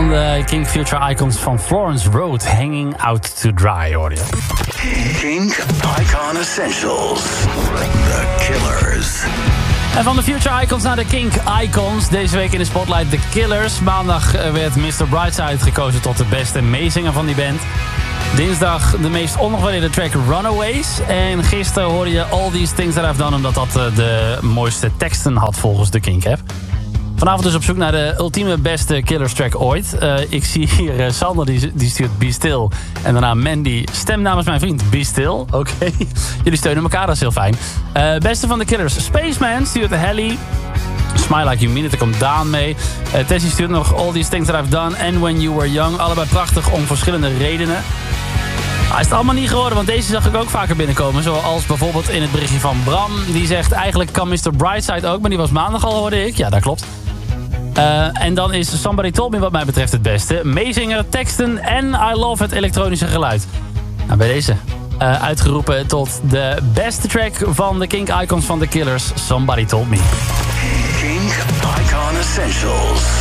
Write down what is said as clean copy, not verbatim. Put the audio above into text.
van de Kink Future Icons van Florence Road. Hanging Out to Dry, hoor je. Kink Icon Essentials. The Killers. En van de Future Icons naar de Kink Icons. Deze week in de Spotlight The Killers. Maandag werd Mr. Brightside gekozen tot de beste meezinger van die band. Dinsdag de meest ongewaardeerde track Runaways. En gisteren hoorde je All These Things That I've Done, omdat dat de mooiste teksten had volgens de Kink App. Vanavond dus op zoek naar de ultieme beste Killers track ooit. Ik zie hier Sander, die stuurt Be Still. En daarna Mandy, stem namens mijn vriend Be Still. Oké. Jullie steunen elkaar, dat is heel fijn. Beste van de Killers, Spaceman stuurt Helly. Smile Like You Mean It, er komt Daan mee. Tessie stuurt nog All These Things That I've Done and When You Were Young. Allebei prachtig om verschillende redenen. Hij is het allemaal niet geworden, want deze zag ik ook vaker binnenkomen. Zoals bijvoorbeeld in het berichtje van Bram. Die zegt, eigenlijk kan Mr. Brightside ook, maar die was maandag al, hoorde ik. Ja, dat klopt. En dan is Somebody Told Me wat mij betreft het beste. Meezinger, teksten en I love het elektronische geluid. Nou, bij deze uitgeroepen tot de beste track van de Kink Icons van The Killers. Somebody Told Me. Kink Icon Essentials.